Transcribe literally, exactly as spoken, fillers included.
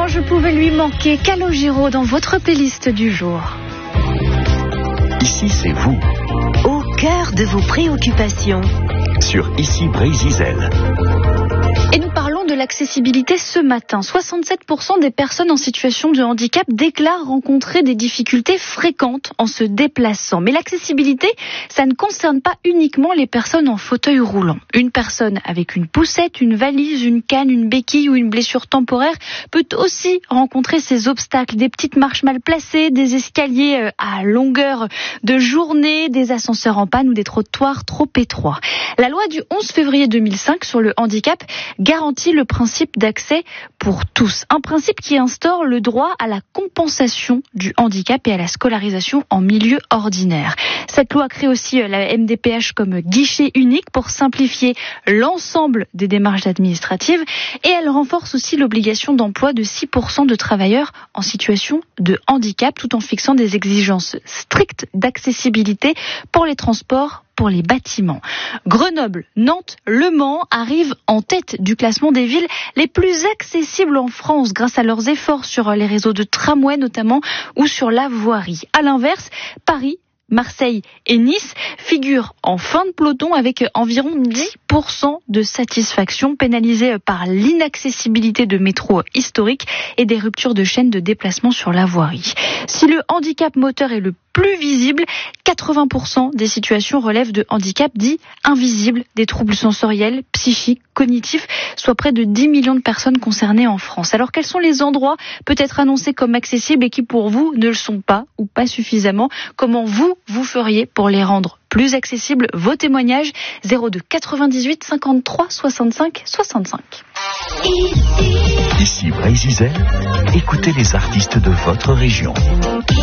comment je pouvais lui manquer. Calogero dans votre playlist du jour. Ici, c'est vous. Au cœur de vos préoccupations. Sur Ici Brésil. Et nous parlons de l'accessibilité ce matin. soixante-sept pour cent des personnes en situation de handicap déclarent rencontrer des difficultés fréquentes en se déplaçant. Mais l'accessibilité, ça ne concerne pas uniquement les personnes en fauteuil roulant. Une personne avec une poussette, une valise, une canne, une béquille ou une blessure temporaire peut aussi rencontrer ces obstacles. Des petites marches mal placées, des escaliers à longueur de journée, des ascenseurs en panne ou des trottoirs trop étroits. La loi du onze février deux mille cinq sur le handicap garantit le principe d'accès pour tous. Un principe qui instaure le droit à la compensation du handicap et à la scolarisation en milieu ordinaire. Cette loi crée aussi la M D P H comme guichet unique pour simplifier l'ensemble des démarches administratives et elle renforce aussi l'obligation d'emploi de six pour cent de travailleurs en situation de handicap tout en fixant des exigences strictes d'accessibilité pour les transports, pour les bâtiments. Grenoble, Nantes, Le Mans arrivent en tête du classement des villes les plus accessibles en France grâce à leurs efforts sur les réseaux de tramway notamment ou sur la voirie. À l'inverse, Paris, Marseille et Nice figurent en fin de peloton avec environ dix pour cent de satisfaction, pénalisés par l'inaccessibilité de métros historiques et des ruptures de chaînes de déplacement sur la voirie. Si le handicap moteur est le plus visible, quatre-vingts pour cent des situations relèvent de handicap dit invisible, des troubles sensoriels, psychiques, cognitifs, soit près de dix millions de personnes concernées en France. Alors quels sont les endroits peut-être annoncés comme accessibles et qui pour vous ne le sont pas ou pas suffisamment? Comment vous, vous feriez pour les rendre plus accessibles? Vos témoignages zéro deux quatre-vingt-dix-huit cinquante-trois soixante-cinq soixante-cinq. Ici Brésil, écoutez les artistes de votre région.